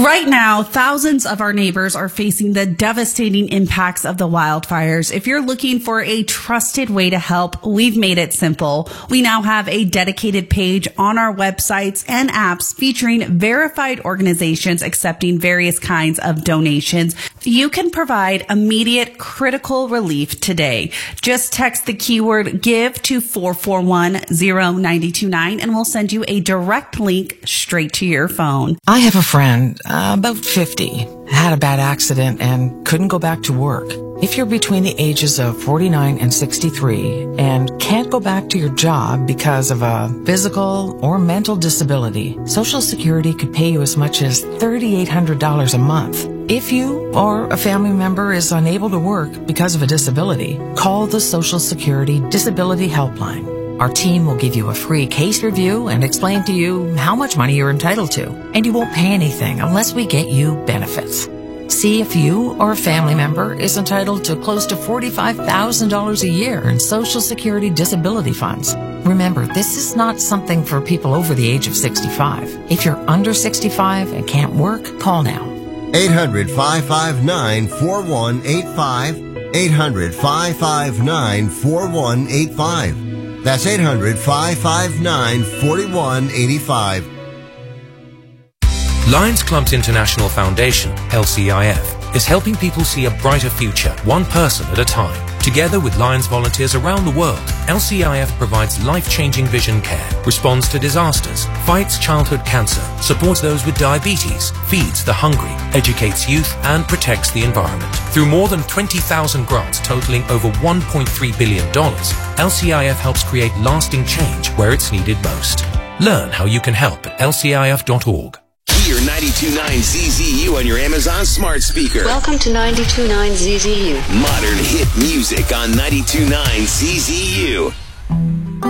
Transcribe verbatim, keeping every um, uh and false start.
Right now, thousands of our neighbors are facing the devastating impacts of the wildfires. If you're looking for a trusted way to help, we've made it simple. We now have a dedicated page on our websites and apps featuring verified organizations accepting various kinds of donations. You can provide immediate critical relief today. Just text the keyword GIVE to four four one zero nine two nine and we'll send you a direct link straight to your phone. I have a friend, uh, about fifty, had a bad accident and couldn't go back to work. If you're between the ages of forty-nine and sixty-three and can't go back to your job because of a physical or mental disability, Social Security could pay you as much as three thousand eight hundred dollars a month. If you or a family member is unable to work because of a disability, call the Social Security Disability Helpline. Our team will give you a free case review and explain to you how much money you're entitled to, and you won't pay anything unless we get you benefits. See if you or a family member is entitled to close to forty-five thousand dollars a year in Social Security disability funds. Remember, this is not something for people over the age of sixty-five. If you're under sixty-five and can't work, call now. eight hundred, five five nine, four one eight five. eight hundred, five five nine, four one eight five. That's eight hundred, five five nine, four one eight five. Lions Clubs International Foundation, L C I F, is helping people see a brighter future, one person at a time. Together with Lions volunteers around the world, L C I F provides life-changing vision care, responds to disasters, fights childhood cancer, supports those with diabetes, feeds the hungry, educates youth, and protects the environment. Through more than twenty thousand grants totaling over one point three billion dollars, L C I F helps create lasting change where it's needed most. Learn how you can help at L C I F dot org. Hear ninety-two point nine Z Z U on your Amazon smart speaker. Welcome to ninety-two point nine Z Z U. Modern hit music on ninety-two point nine Z Z U.